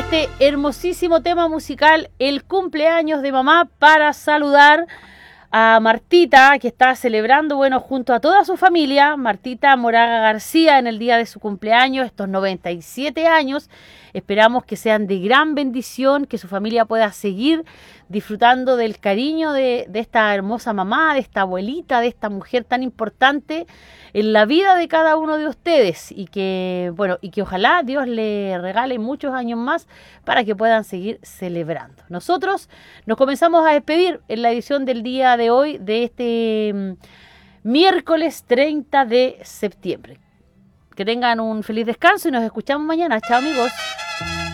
este hermosísimo tema musical, el cumpleaños de mamá, para saludar a Martita, que está celebrando, bueno, junto a toda su familia, Martita Moraga García, en el día de su cumpleaños, estos 97 años. Esperamos que sean de gran bendición, que su familia pueda seguir disfrutando del cariño de esta hermosa mamá, de esta abuelita, de esta mujer tan importante en la vida de cada uno de ustedes, y que, bueno, y que ojalá Dios le regale muchos años más para que puedan seguir celebrando. Nosotros nos comenzamos a despedir en la edición del día de hoy, de este miércoles 30 de septiembre. Que tengan un feliz descanso y nos escuchamos mañana. Chao, amigos.